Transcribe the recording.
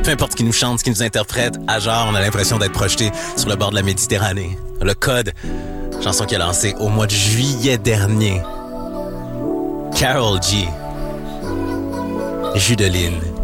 Peu importe ce qu'ils nous chantent, ce qu'ils nous interprètent, à genre, on a l'impression d'être projeté sur le bord de la Méditerranée. Le Code, chanson qu'il a lancée au mois de juillet dernier. Karol G. Judeline.